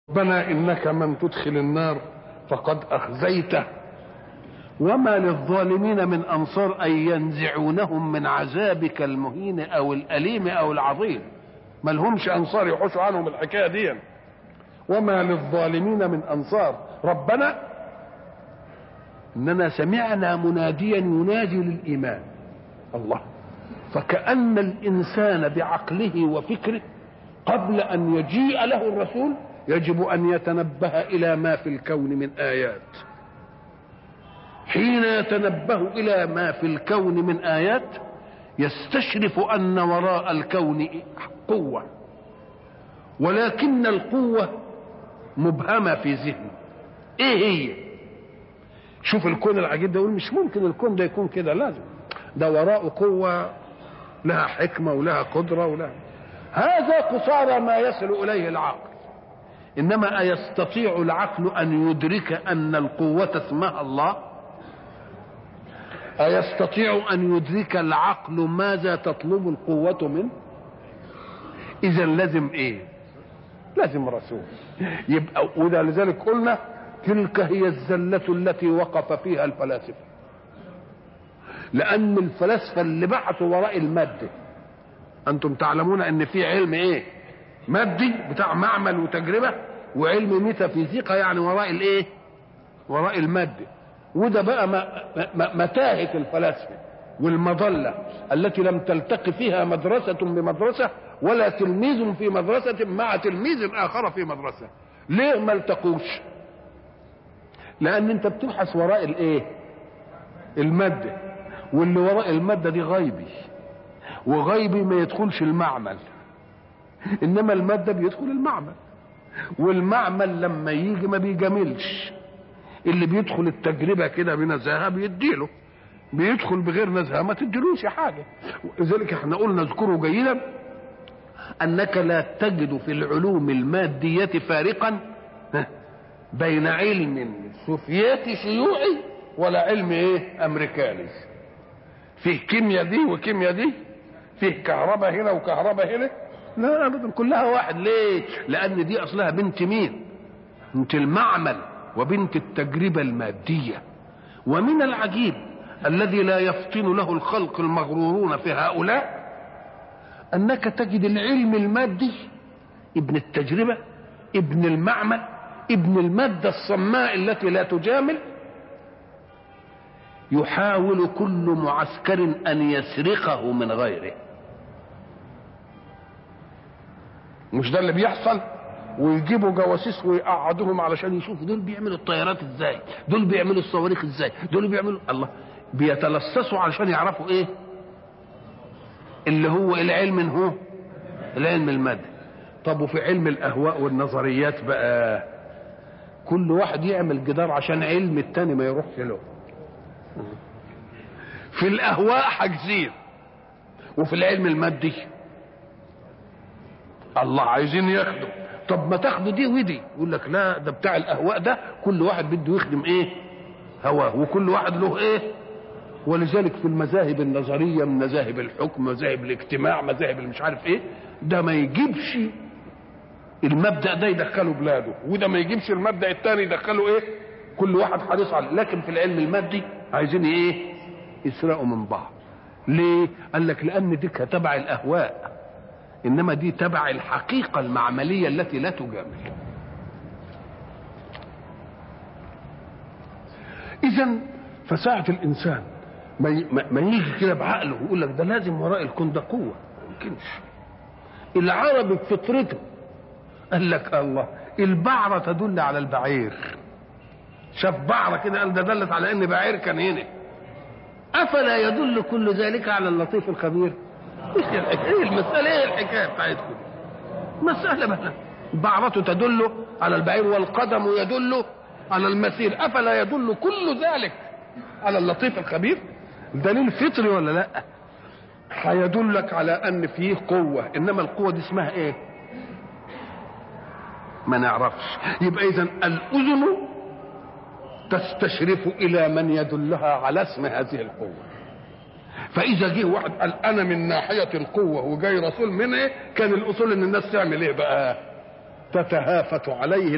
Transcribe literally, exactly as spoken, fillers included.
ربنا إنك من تدخل النار فقد أخزيته وما للظالمين من أنصار أن ينزعونهم من عذابك المهين أو الأليم أو العظيم. ما لهمش أنصار يحوشوا عنهم الحكاية دي. وما للظالمين من أنصار. ربنا إننا سمعنا مناديا ينادي للإيمان. الله، فكأن الإنسان بعقله وفكره قبل أن يجيء له الرسول يجب أن يتنبه إلى ما في الكون من آيات. حين يتنبه إلى ما في الكون من آيات يستشرف أن وراء الكون قوة، ولكن القوة مبهمة في ذهنه. إيه هي؟ شوف الكون العجيب ده، يقول مش ممكن الكون ده يكون كده، لازم ده وراءه قوة لها حكمة ولها قدرة ولها. هذا قصارى ما يصل إليه العقل. إنما أيستطيع العقل أن يدرك أن القوة اسمها الله؟ أيستطيع أن يدرك العقل ماذا تطلب القوة منه؟ إذا لازم إيه؟ لازم رسول. يبقى وده لذلك قلنا تلك هي الزلة التي وقف فيها الفلاسفة، لأن الفلاسفة اللي بحثوا وراء المادة، أنتم تعلمون أن في علم إيه؟ مادي بتاع معمل وتجربة، وعلم ميتافيزيقا يعني وراء الإيه؟ وراء المادة. وده بقى متاهة الفلاسفة والمظلة التي لم تلتقي فيها مدرسة بمدرسة ولا تلميذ في مدرسة مع تلميذ آخر في مدرسة. ليه ما التقوش؟ لأن أنت بتبحث وراء الإيه؟ المادة، واللي وراء المادة دي غيبي، وغيبي ما يدخلش المعمل، إنما المادة بيدخل المعمل، والمعمل لما يجي ما بيجاملش. اللي بيدخل التجربة كده بنزاهة بيديله، بيدخل بغير نزاهة ما تديلوش حاجة. لذلك احنا قلنا اذكره جيدا أنك لا تجد في العلوم المادية فارقا بين علم سوفيتي شيوعي ولا علم ايه امريكاني. فيه كيمياء دي وكيمياء دي، فيه كهرباء هنا وكهرباء هنا، لا ابدا كلها واحد. ليه؟ لان دي اصلها بنت مين؟ بنت المعمل وبنت التجربة المادية. ومن العجيب الذي لا يفطن له الخلق المغرورون في هؤلاء انك تجد العلم المادي ابن التجربة ابن المعمل ابن المادة الصماء التي لا تجامل يحاول كل معسكر أن يسرقه من غيره. مش ده اللي بيحصل؟ ويجيبوا جواسيس ويقعدوهم علشان يشوفوا دول بيعملوا الطيارات ازاي، دول بيعملوا الصواريخ ازاي، دول بيعملوا الله، بيتلصصوا علشان يعرفوا ايه اللي هو العلم. هو العلم المادي. طب وفي علم الأهواء والنظريات بقى كل واحد يعمل جدار عشان علم التاني ما يروحش له. في الأهواء حاجزين، وفي العلم المادي الله عايزين ياخدوا. طب ما تاخدوا دي ودي، يقول لك لا ده بتاع الأهواء ده كل واحد بده يخدم ايه؟ هواه، وكل واحد له ايه؟ ولذلك في المذاهب النظرية من مذاهب الحكم، مذاهب الاجتماع، مذاهب مش عارف ايه، ده ما يجيبش المبدأ ده يدخله بلاده، وده ما يجيبش المبدأ الثاني يدخله ايه؟ كل واحد حريص عليه. لكن في العلم المادي عايزين ايه؟ يسرقوا من بعض. ليه؟ قال لك لأن دي تبع الأهواء، إنما دي تبع الحقيقة المعملية التي لا تجامل. إذا فساعة الإنسان ما ما يجي كده بعقله ويقول لك ده لازم وراء الكون ده قوة، ما يمكنش. العربي بفطرته قال لك الله البعرة تدل على البعير، شاف بعرة كده قال ده دلت على ان بعير كان هنا. افلا يدل كل ذلك على اللطيف الخبير؟ ايه المسألة؟ ايه الحكاية بتاعتكم؟ مسألة مثلا البعرة تدل على البعير والقدم يدل على المسير، افلا يدل كل ذلك على اللطيف الخبير؟ دليل فطري ولا لا؟ هيدلك على ان فيه قوة، انما القوة دي اسمها ايه؟ ما نعرفش. يبقى اذا الاذن تستشرف الى من يدلها على اسم هذه القوة. فاذا جه واحد قال انا من ناحية القوة وجاي رسول من ايه، كان الاصول ان الناس تعمل ايه بقى؟ تتهافت عليه